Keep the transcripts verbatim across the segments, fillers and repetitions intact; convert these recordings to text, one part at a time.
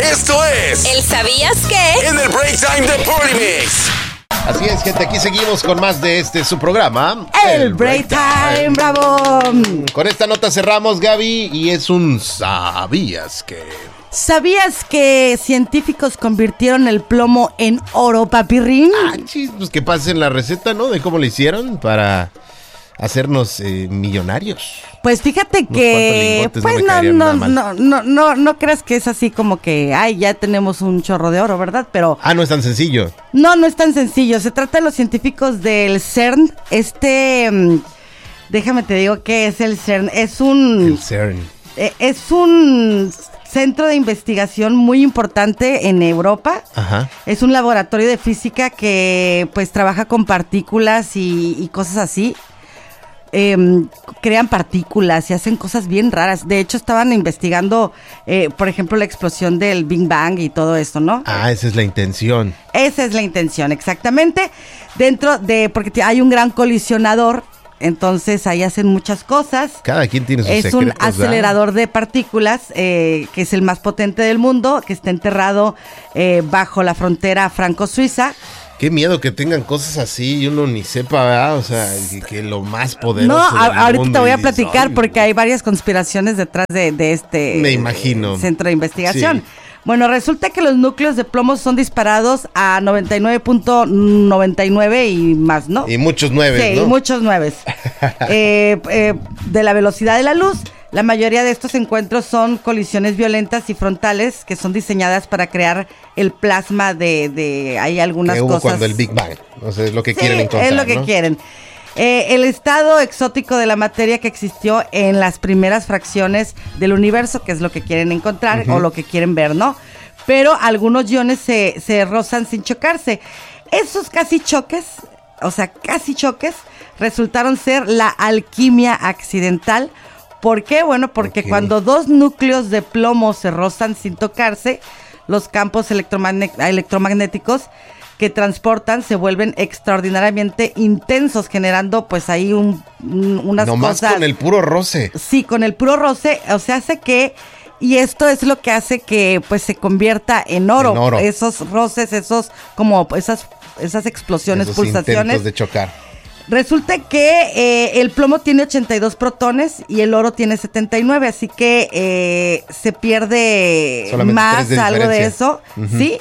Esto es ¿El sabías qué? En el Break Time de Polymix. Así es, gente, aquí seguimos con más de este su programa, El, el Break Time, Time, bravo. Con esta nota cerramos, Gaby, y es un ¿sabías qué? ¿Sabías que científicos convirtieron el plomo en oro, papirrín? Ah, chis, pues que pasen la receta, ¿no? De cómo lo hicieron para hacernos eh, millonarios. Pues fíjate que, pues no, no, no, no, no, no creas que es así como que, ay, ya tenemos un chorro de oro, ¿verdad? Pero ah, no es tan sencillo. No, no es tan sencillo. Se trata de los científicos del CERN. Este, déjame te digo qué es el CERN. Es un, el CERN. Eh, es un centro de investigación muy importante en Europa. Ajá. Es un laboratorio de física que, pues, trabaja con partículas y, y cosas así. Eh, crean partículas y hacen cosas bien raras. De hecho, estaban investigando, eh, por ejemplo, la explosión del Big Bang y todo esto, ¿no? Ah, esa es la intención. Esa es la intención, exactamente. Dentro de, porque hay un gran colisionador, entonces ahí hacen muchas cosas. Cada quien tiene sus es secretos. Es un acelerador ¿verdad? de partículas, eh, que es el más potente del mundo, que está enterrado eh, bajo la frontera franco-suiza. Qué miedo que tengan cosas así y uno ni sepa, ¿verdad? O sea, que, que lo más poderoso No, del a, ahorita mundo te voy a dices, platicar ay, porque hay varias conspiraciones detrás de, de este Me imagino. eh, centro de investigación. Sí. Bueno, resulta que los núcleos de plomo son disparados a noventa y nueve punto noventa y nueve y más, ¿no? Y muchos nueve, sí, ¿no? Sí, y muchos nueve. eh, eh, de la velocidad de la luz. La mayoría de estos encuentros son colisiones violentas y frontales que son diseñadas para crear el plasma de, de hay algunas que hubo cosas. Cuando el Big Bang, o sea, es lo que sí, quieren encontrar, es lo que ¿no? quieren. Eh, el estado exótico de la materia que existió en las primeras fracciones del universo, que es lo que quieren encontrar uh-huh. o lo que quieren ver, ¿no? Pero algunos iones se, se rozan sin chocarse. Esos casi choques, o sea, casi choques, resultaron ser la alquimia accidental. ¿Por qué? Bueno, porque okay. cuando dos núcleos de plomo se rozan sin tocarse, los campos electromagn- electromagnéticos que transportan se vuelven extraordinariamente intensos, generando pues ahí un, un, unas Nomás cosas. con el puro roce. Sí, con el puro roce, o sea, hace que, y esto es lo que hace que pues se convierta en oro. En oro. Esos roces, esos como esas, esas explosiones, esos pulsaciones. Intentos de chocar. Resulta que eh, el plomo tiene ochenta y dos protones y el oro tiene setenta y nueve, así que eh, se pierde solamente más de algo de eso, uh-huh. ¿sí?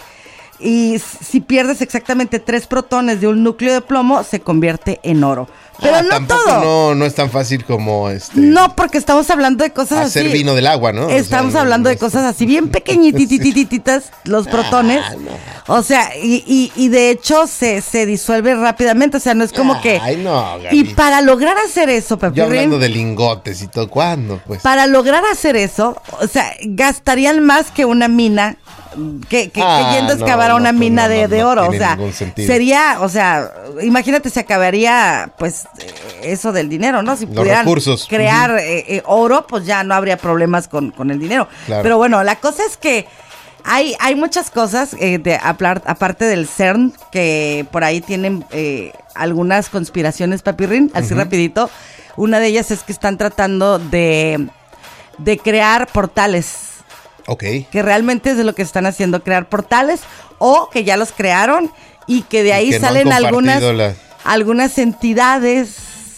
Y si pierdes exactamente tres protones de un núcleo de plomo, se convierte en oro. Pero ah, no tampoco todo. No, no es tan fácil como este. No, porque estamos hablando de cosas hacer así. Hacer vino del agua, ¿no? Estamos o sea, hablando no, no de cosas así bien pequeñititititas, los protones. Ah, no. O sea, y, y, y de hecho se, se disuelve rápidamente. O sea, no es como Ay, que. Ay, no, Gaby. Y para lograr hacer eso, Pepe. Yo hablando de lingotes y todo, ¿cuándo? Pues. Para lograr hacer eso, o sea, gastarían más que una mina. Que, que, ah, que yendo a excavar no, a una no, mina no, de, no, de no oro, o sea, sería, o sea, imagínate se acabaría, pues, eso del dinero, ¿no? Si los pudieran recursos. crear uh-huh. eh, eh, oro, pues ya no habría problemas con, con el dinero. Claro. Pero bueno, la cosa es que hay, hay muchas cosas, eh, de, aparte del CERN, que por ahí tienen eh, algunas conspiraciones, papirrín, así uh-huh. rapidito. Una de ellas es que están tratando de, de crear portales. Okay. Que realmente es de lo que están haciendo, crear portales, o que ya los crearon y que de ahí salen no algunas la... algunas entidades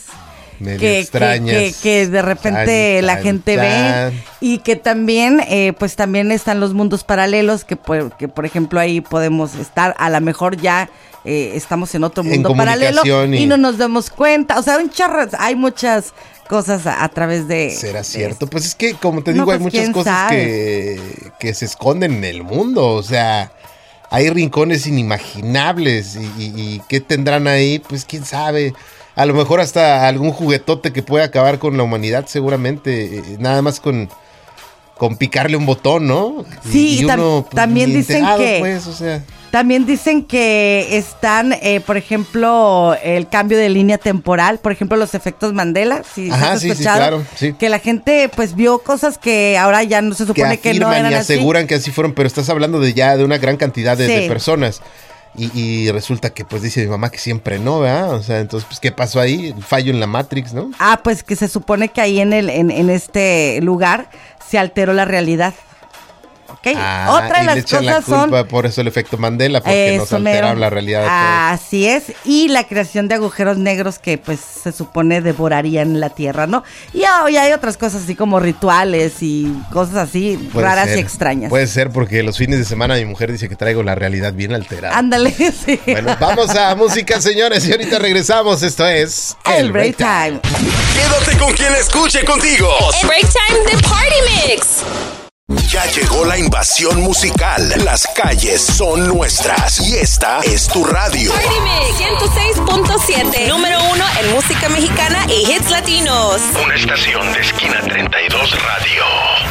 que, extrañas, que, que, que de repente tan, la tan, gente tan. ve, y que también eh, pues también están los mundos paralelos que, que por ejemplo ahí podemos estar, a lo mejor ya eh, estamos en otro mundo en paralelo y... y no nos damos cuenta, o sea, un chorro, hay muchas cosas a, a través de... ¿Será de cierto? Pues es que, como te digo, no, pues hay muchas cosas que, que se esconden en el mundo, o sea, hay rincones inimaginables y, y, y ¿qué tendrán ahí? Pues quién sabe, a lo mejor hasta algún juguetote que pueda acabar con la humanidad seguramente, eh, nada más con... con picarle un botón, ¿no? Sí, y, y uno, tam- también pues, dicen que... Pues, o sea... También dicen que están, eh, por ejemplo, el cambio de línea temporal, por ejemplo, los efectos Mandela, si Ajá, has sí, escuchado, sí, claro, sí. Que la gente pues vio cosas que ahora ya no se supone que, que no eran y así. aseguran que así fueron, pero estás hablando de ya de una gran cantidad de, sí. de personas. Y, y resulta que pues dice mi mamá que siempre no, ¿verdad? O sea, entonces, pues, ¿qué pasó ahí? El fallo en la Matrix, ¿no? Ah, pues que se supone que ahí en el en, en este lugar se alteró la realidad. ¿ok? Ah, Otra de y las le echan cosas la culpa son... por eso el efecto Mandela, porque nos Eso altera mero. la realidad de todos. Así es, y la creación de agujeros negros que pues se supone devorarían la Tierra, ¿no? Y hoy hay otras cosas así como rituales y cosas así Puede raras ser, y extrañas. Puede ser porque los fines de semana mi mujer dice que traigo la realidad bien alterada. Ándale, sí. Bueno, vamos a música, señores, y ahorita regresamos. Esto es El Break Time. Quédate con quien escuche contigo. El Break Time de Party Mix. Ya llegó la invasión musical. Las calles son nuestras y esta es tu radio. Party Mix ciento seis punto siete. Número uno en música mexicana y hits latinos. Una estación de Esquina treinta y dos Radio.